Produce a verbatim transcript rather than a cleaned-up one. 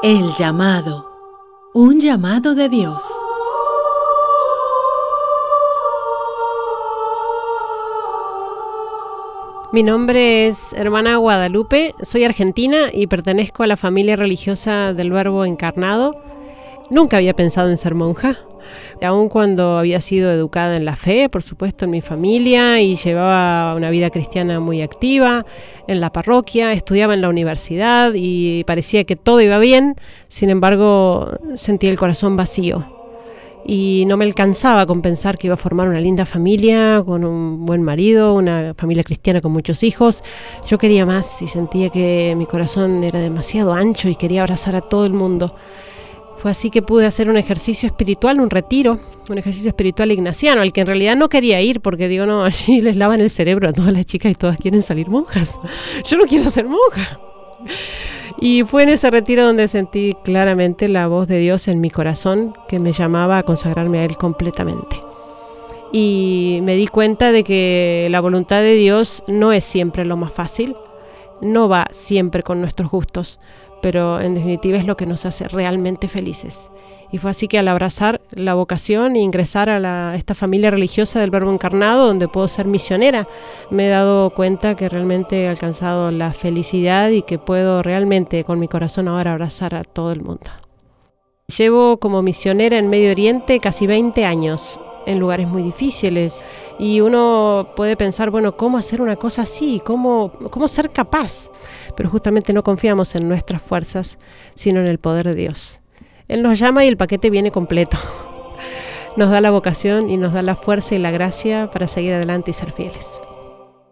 El llamado. Un llamado de Dios. Mi nombre es hermana Guadalupe, soy argentina y pertenezco a la familia religiosa del Verbo encarnado. Nunca había pensado en ser monja, aun cuando había sido educada en la fe, por supuesto, en mi familia, y llevaba una vida cristiana muy activa en la parroquia, estudiaba en la universidad y parecía que todo iba bien. Sin embargo, sentía el corazón vacío y no me alcanzaba con pensar que iba a formar una linda familia con un buen marido, una familia cristiana con muchos hijos. Yo quería más y sentía que mi corazón era demasiado ancho y quería abrazar a todo el mundo. Fue así que pude hacer un ejercicio espiritual, un retiro, un ejercicio espiritual ignaciano, al que en realidad no quería ir porque digo, no, allí les lavan el cerebro a todas las chicas y todas quieren salir monjas. Yo no quiero ser monja. Y fue en ese retiro donde sentí claramente la voz de Dios en mi corazón que me llamaba a consagrarme a Él completamente. Y me di cuenta de que la voluntad de Dios no es siempre lo más fácil, no va siempre con nuestros gustos, pero en definitiva es lo que nos hace realmente felices. Y fue así que al abrazar la vocación e ingresar a, la, a esta familia religiosa del Verbo encarnado, donde puedo ser misionera, me he dado cuenta que realmente he alcanzado la felicidad y que puedo realmente con mi corazón ahora abrazar a todo el mundo. Llevo como misionera en Medio Oriente casi veinte años, en lugares muy difíciles, y uno puede pensar, bueno, ¿cómo hacer una cosa así? ¿Cómo, cómo ser capaz? Pero justamente no confiamos en nuestras fuerzas, sino en el poder de Dios. Él nos llama y el paquete viene completo. Nos da la vocación y nos da la fuerza y la gracia para seguir adelante y ser fieles.